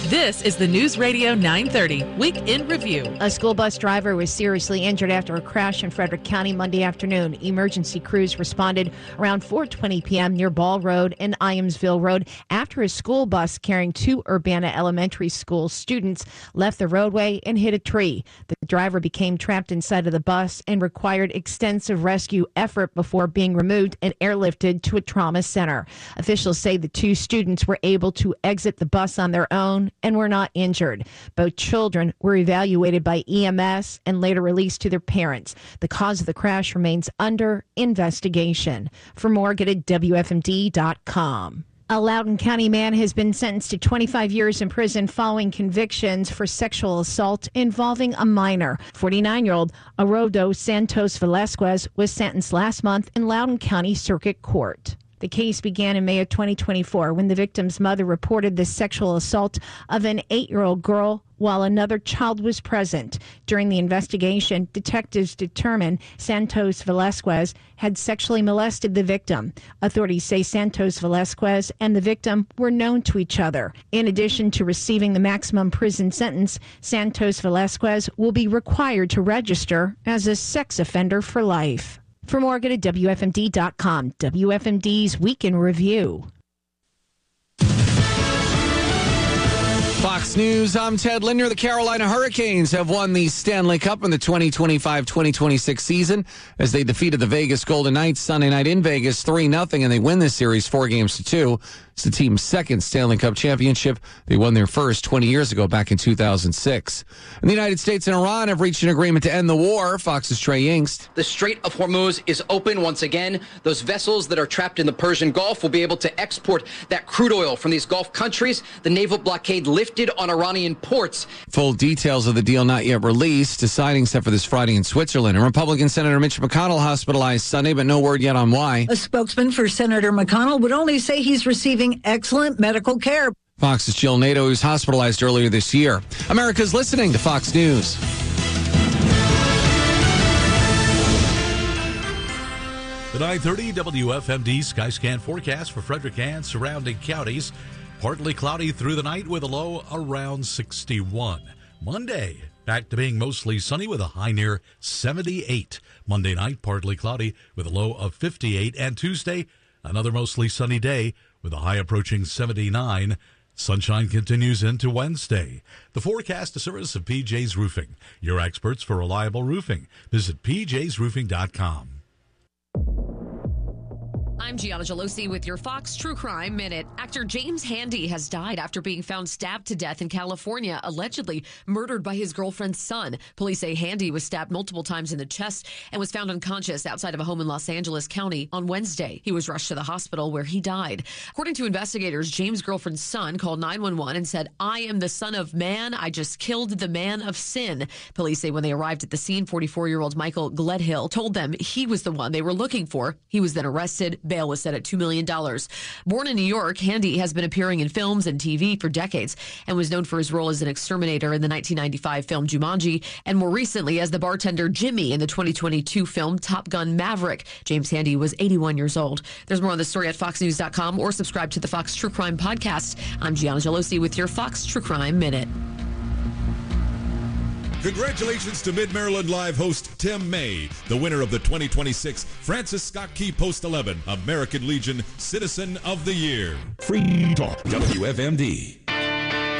This is the News Radio 930 Week in Review. A school bus driver was seriously injured after a crash in Frederick County Monday afternoon. Emergency crews responded around 4:20 p.m. near Ball Road and Iamsville Road after a school bus carrying two Urbana Elementary School students left the roadway and hit a tree. The driver became trapped inside of the bus and required extensive rescue effort before being removed and airlifted to a trauma center. Officials say the two students were able to exit the bus on their own and were not injured. Both children were evaluated by EMS and later released to their parents. The cause of the crash remains under investigation. For more, get at WFMD.com. A Loudoun County man has been sentenced to 25 years in prison following convictions for sexual assault involving a minor. 49-year-old Arodo Santos Velasquez was sentenced last month in Loudoun County Circuit Court. The case began in May of 2024 when the victim's mother reported the sexual assault of an 8-year-old girl while another child was present. During the investigation, detectives determined Santos Velasquez had sexually molested the victim. Authorities say Santos Velasquez and the victim were known to each other. In addition to receiving the maximum prison sentence, Santos Velasquez will be required to register as a sex offender for life. For more, go to WFMD.com. WFMD's Week in Review. Fox News, I'm Ted Linder. The Carolina Hurricanes have won the Stanley Cup in the 2025-2026 season as they defeated the Vegas Golden Knights Sunday night in Vegas 3-0, and they win this series 4-2. It's the team's second Stanley Cup championship. They won their first 20 years ago back in 2006. And the United States and Iran have reached an agreement to end the war. Fox's Trey Yingst. The Strait of Hormuz is open once again. Those vessels that are trapped in the Persian Gulf will be able to export that crude oil from these Gulf countries. The naval blockade lifted on Iranian ports. Full details of the deal not yet released. A signing set for this Friday in Switzerland. And Republican Senator Mitch McConnell hospitalized Sunday, but no word yet on why. A spokesman for Senator McConnell would only say he's receiving excellent medical care. Fox's Jill Nato, who's hospitalized earlier this year. America's listening to Fox News. The 930 WFMD Skyscan forecast for Frederick and surrounding counties. Partly cloudy through the night with a low around 61. Monday, back to being mostly sunny with a high near 78. Monday night, partly cloudy with a low of 58. And Tuesday, another mostly sunny day with a high approaching 79. Sunshine continues into Wednesday. The forecast, a service of PJ's Roofing, your experts for reliable roofing. Visit pjsroofing.com. I'm Gianna Gelosi with your Fox True Crime Minute. Actor James Handy has died after being found stabbed to death in California, allegedly murdered by his girlfriend's son. Police say Handy was stabbed multiple times in the chest and was found unconscious outside of a home in Los Angeles County on Wednesday. He was rushed to the hospital where he died. According to investigators, James' girlfriend's son called 911 and said, "I am the son of man. I just killed the man of sin." Police say when they arrived at the scene, 44-year-old Michael Gledhill told them he was the one they were looking for. He was then arrested. Bail was set at $2 million. Born in New York, Handy has been appearing in films and TV for decades and was known for his role as an exterminator in the 1995 film Jumanji and more recently as the bartender Jimmy in the 2022 film Top Gun Maverick. James Handy was 81 years old. There's more on the story at foxnews.com or subscribe to the Fox True Crime podcast. I'm Gianna Gelosi with your Fox True Crime Minute. Congratulations to Mid-Maryland Live host Tim May, the winner of the 2026 Francis Scott Key Post 11 American Legion Citizen of the Year. Free Talk, WFMD.